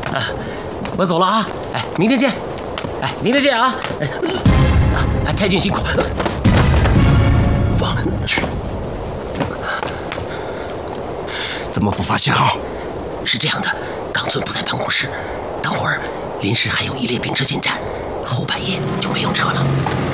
我走了啊！哎，明天见！哎，明天见啊！太君辛苦。 王去，怎么不发信号？ 是这样的，冈村不在办公室，等会儿临时还有一列兵车进站，后半夜就没有车了。